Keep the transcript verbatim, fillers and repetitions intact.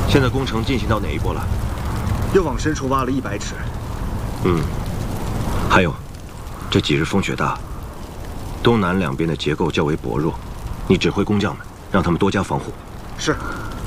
现在工程进行到哪一步了？ 又往深处挖了一百尺。 嗯，还有，这几日风雪大，东南两边的结构较为薄弱，你指挥工匠们，让他们多加防护。 是。